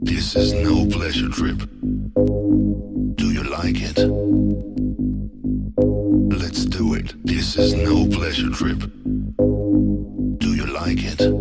This is no pleasure trip. Do you like it? Let's do it. This is no pleasure trip. Do you like it?